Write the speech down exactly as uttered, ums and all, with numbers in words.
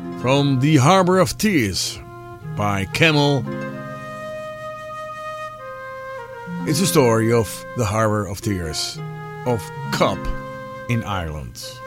From The Harbour of Tears by Camel. It's a story of the Harbour of Tears, of Cop in Ireland.